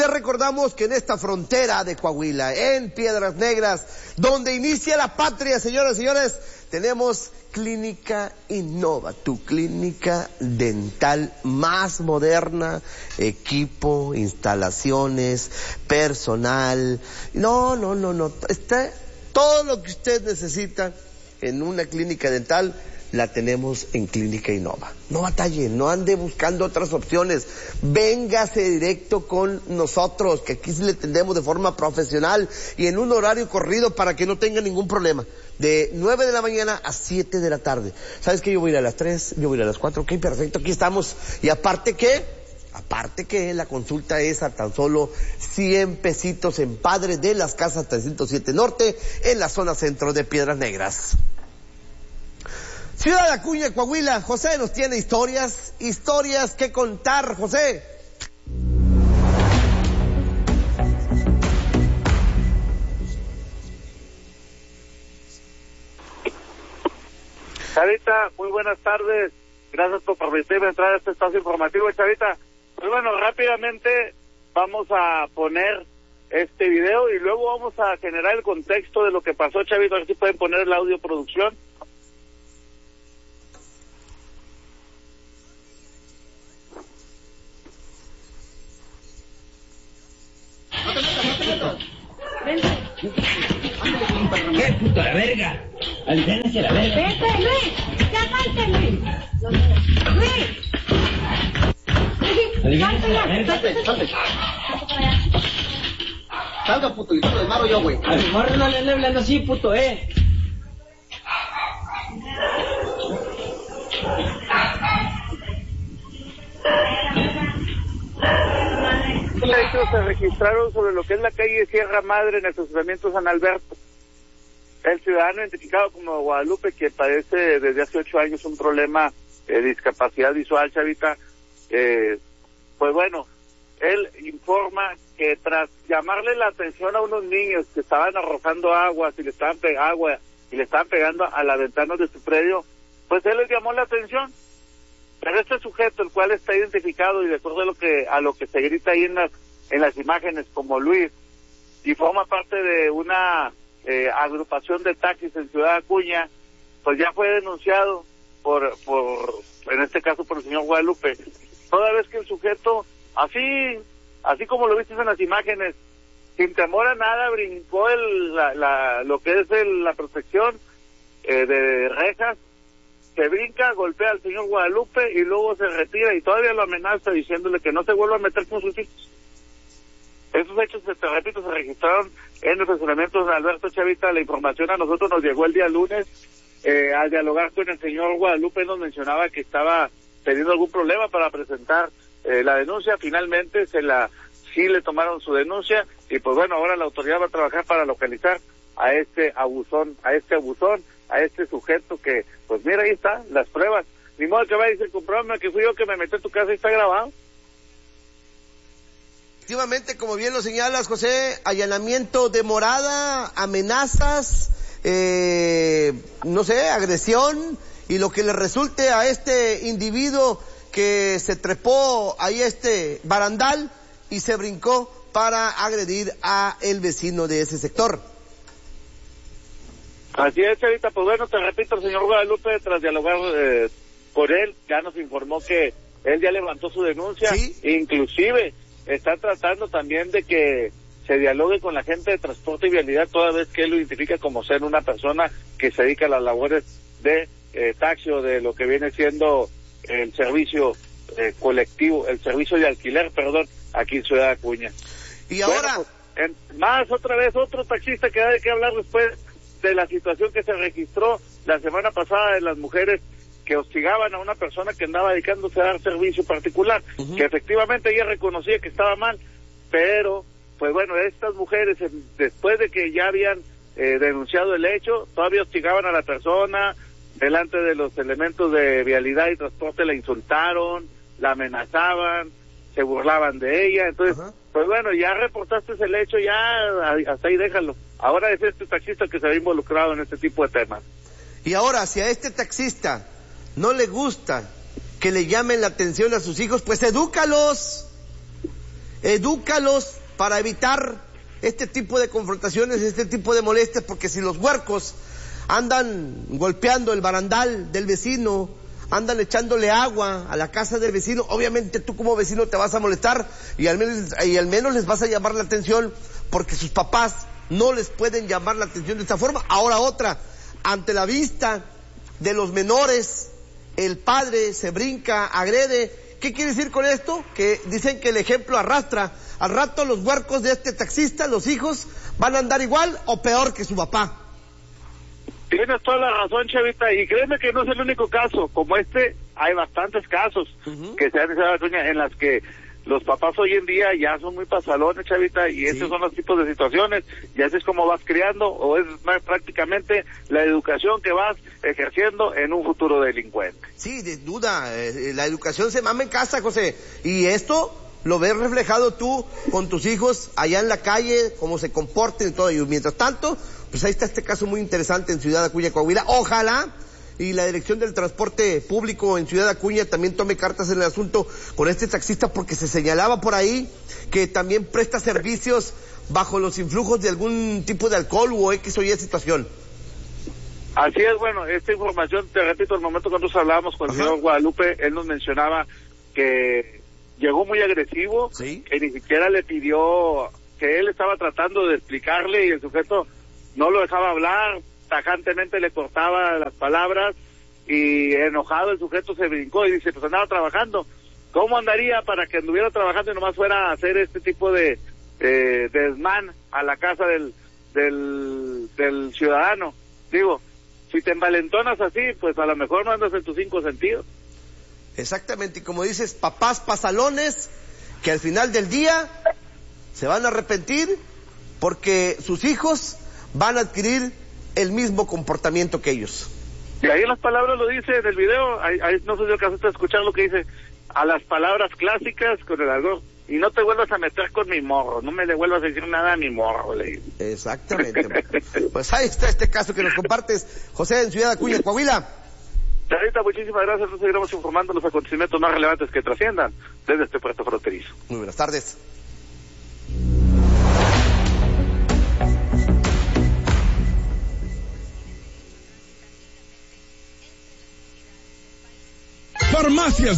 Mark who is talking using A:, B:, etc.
A: les recordamos que en esta frontera de Coahuila, en Piedras Negras, donde inicia la patria, señoras y señores, tenemos Clínica Innova, tu clínica dental más moderna, equipo, instalaciones, personal. No. Está todo lo que usted necesita en una clínica dental. La tenemos en Clínica Innova. No batalle, no ande buscando otras opciones. Véngase directo con nosotros, que aquí sí le atendemos de forma profesional y en un horario corrido para que no tenga ningún problema. De 9 de la mañana a 7 de la tarde. ¿Sabes qué? Yo voy a ir a las 3, yo voy a ir a las 4. Ok, perfecto, aquí estamos. Y aparte que la consulta es a tan solo 100 pesitos en Padre de las Casas 307 Norte, en la zona centro de Piedras Negras. Ciudad de Acuña, Coahuila. José nos tiene historias que contar, José.
B: Chavita, muy buenas tardes. Gracias por permitirme entrar a este espacio informativo, Chavita. Pues bueno, rápidamente vamos a poner este video y luego vamos a generar el contexto de lo que pasó, Chavita. A ver si pueden poner la audio producción.
C: ¿Qué puto la verga? Aliviánese la verga.
D: Vete, Luis. Ya salte, Luis. Luis.
C: Aliviánese la verga.
D: Salte.
E: Salga, puto, y tú desmaro yo, güey.
C: A mi morro no le ande hablando así, puto,
B: Hechos se registraron sobre lo que es la calle Sierra Madre en el estacionamiento San Alberto. El ciudadano identificado como Guadalupe, que padece desde hace 8 años un problema de discapacidad visual, Chavita, pues bueno, él informa que tras llamarle la atención a unos niños que estaban arrojando agua y le estaban pegando a la ventana de su predio, pues él les llamó la atención. Pero este sujeto, el cual está identificado y de acuerdo a lo que se grita ahí en las imágenes como Luis, y forma parte de una agrupación de taxis en Ciudad Acuña, pues ya fue denunciado en este caso por el señor Guadalupe. Toda vez que el sujeto, así como lo viste en las imágenes, sin temor a nada, brincó lo que es la protección de rejas, se brinca, golpea al señor Guadalupe y luego se retira y todavía lo amenaza diciéndole que no se vuelva a meter con sus hijos. Esos hechos, te repito, se registraron en el estacionamiento de Alberto, Chavita. La información a nosotros nos llegó el día lunes. Al dialogar con el señor Guadalupe nos mencionaba que estaba teniendo algún problema para presentar la denuncia. Finalmente sí le tomaron su denuncia y pues bueno, ahora la autoridad va a trabajar para localizar a este abusón, a este sujeto que, pues mira, ahí está, las pruebas. Ni modo que va a decir, compruébame que fui yo que me metí en tu casa y está grabado.
A: Efectivamente, como bien lo señalas, José, allanamiento de morada, amenazas, agresión, y lo que le resulte a este individuo que se trepó ahí barandal y se brincó para agredir a el vecino de ese sector.
B: Así es, Chavita, pues bueno, te repito, el señor Guadalupe, tras dialogar con él, ya nos informó que él ya levantó su denuncia, ¿sí? Inclusive está tratando también de que se dialogue con la gente de transporte y vialidad, toda vez que él lo identifica como ser una persona que se dedica a las labores de taxi o de lo que viene siendo el servicio colectivo, el servicio de alquiler, aquí en Ciudad Acuña.
A: Y ahora...
B: Bueno, otro taxista que hay que hablar después de la situación que se registró la semana pasada de las mujeres que hostigaban a una persona que andaba dedicándose a dar servicio particular, que efectivamente ella reconocía que estaba mal, pero pues bueno, estas mujeres después de que ya habían denunciado el hecho, todavía hostigaban a la persona, delante de los elementos de vialidad y transporte la insultaron, la amenazaban, se burlaban de ella, entonces, pues bueno, ya reportaste el hecho, ya hasta ahí déjalo. Ahora es este taxista que se ve involucrado en este tipo de temas.
A: Y ahora, si a este taxista no le gusta que le llamen la atención a sus hijos, pues edúcalos. edúcalos para evitar este tipo de confrontaciones, este tipo de molestias, porque si los huercos andan golpeando el barandal del vecino, andan echándole agua a la casa del vecino, obviamente tú como vecino te vas a molestar y al menos les vas a llamar la atención, porque sus papás no les pueden llamar la atención de esta forma. Ahora otra, ante la vista de los menores, el padre se brinca, agrede. ¿Qué quiere decir con esto? Que dicen que el ejemplo arrastra. Al rato los huercos de este taxista, los hijos, van a andar igual o peor que su papá.
B: Tienes toda la razón, Chavita, y créeme que no es el único caso. Como este, hay bastantes casos que se han en las que los papás hoy en día ya son muy pasalones, Chavita, y esos son los tipos de situaciones, y así es como vas criando, o es prácticamente la educación que vas ejerciendo en un futuro delincuente.
A: Sí, de duda, la educación se mama en casa, José, y esto lo ves reflejado tú con tus hijos allá en la calle, cómo se comporten y todo ello. Mientras tanto, pues ahí está este caso muy interesante en Ciudad Acuña, Coahuila. Ojalá y la Dirección del Transporte Público en Ciudad Acuña también tome cartas en el asunto con este taxista, porque se señalaba por ahí que también presta servicios bajo los influjos de algún tipo de alcohol o X o Y situación.
B: Así es, bueno, esta información, te repito, el momento cuando nos hablábamos con el señor Guadalupe, él nos mencionaba que llegó muy agresivo, que ni siquiera le pidió, que él estaba tratando de explicarle y el sujeto no lo dejaba hablar, tajantemente le cortaba las palabras y enojado el sujeto se brincó y dice, pues andaba trabajando. ¿Cómo andaría para que anduviera trabajando y nomás fuera a hacer este tipo de desmán a la casa del ciudadano? Digo, si te envalentonas así, pues a lo mejor no andas en tus 5 sentidos.
A: Exactamente, y como dices, papás pasalones que al final del día se van a arrepentir porque sus hijos van a adquirir el mismo comportamiento que ellos.
B: Y ahí en las palabras lo dice en el video, ahí no sé si alcanzaste a escuchar lo que dice, a las palabras clásicas con el algo, y no te vuelvas a meter con mi morro, no me le vuelvas a decir nada a mi morro, le dice.
A: Exactamente. Pues ahí está este caso que nos compartes, José, en Ciudad Acuña, Coahuila.
B: Charita, muchísimas gracias, nos seguiremos informando los acontecimientos más relevantes que trasciendan desde este puerto fronterizo.
A: Muy buenas tardes.
F: Farmacias